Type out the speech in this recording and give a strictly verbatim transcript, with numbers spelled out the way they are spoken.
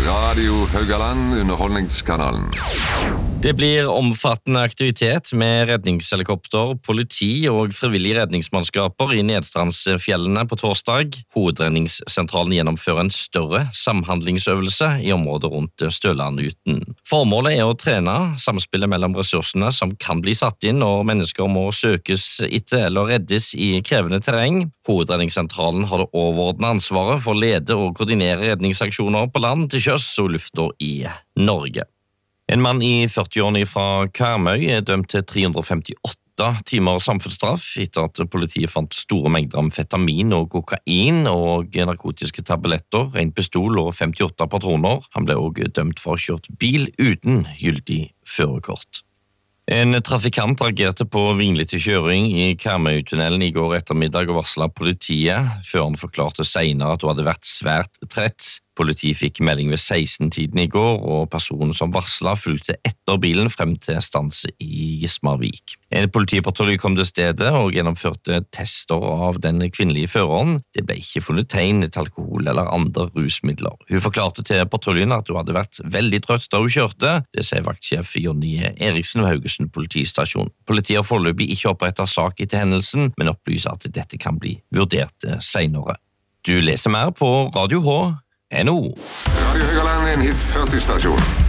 Radio Haugaland, underholdningskanalen. Det blir omfattende aktivitet med redningshelikopter, politi og frivillige redningsmannskaper i Nedstrandsfjellene på torsdag. Hovedredningssentralen gjennomfører en større samhandlingsøvelse i området rundt Stølanduten. Formålet er å trene samspillet mellom ressursene som kan bli satt inn når mennesker må søkes etter eller reddes i krevende terreng. Hovedredningssentralen har det overordnede ansvaret for å lede og koordinere redningsaksjoner på land, til sjøs og lufta i Norge. En mann i førtiårene fra Karmøy er dømt til tre hundre femtiåtte timer samfunnsstraff etter at politiet fant store mengder amfetamin og kokain og narkotiske tabletter, en pistol og femtiåtte patroner. Han ble også dømt for å ha kjørt bil uten gyldig førerkort. En trafikant reagerte på vinglete kjøring i Karmøytunnelen i går ettermiddag og varslet politiet, før han forklarte senere at hun hadde vært svært trett. Politiet fikk melding ved seksten-tiden i går, og personen som varslet fulgte etter bilen frem til stans i Gismarvik. En politipatrulje kom til stedet og gjennomførte tester av den kvinnelige føreren. Det ble ikke funnet tegn til alkohol eller andre rusmidler. Hun forklarte til patruljen at hun hadde vært veldig trøtt da hun kjørte. Det sier vaktsjef Jonny Eriksen ved Haugesund politistasjon. Politiet har foreløpig ikke opprettet sak etter hendelsen, men opplyser at dette kan bli vurdert senere. Du leser mer på Radio H. N O. Radio Haugaland, en hit førti-stasjon.